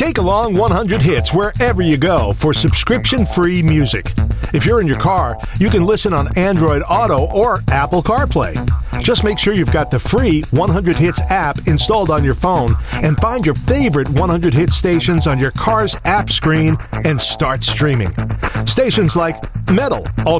Take along 100 Hits wherever you go for subscription-free music. If you're in your car, you can listen on Android Auto or Apple CarPlay. Just make sure you've got the free 100 Hits app installed on your phone and find your favorite 100 Hits stations on your car's app screen and start streaming. Stations like Metal,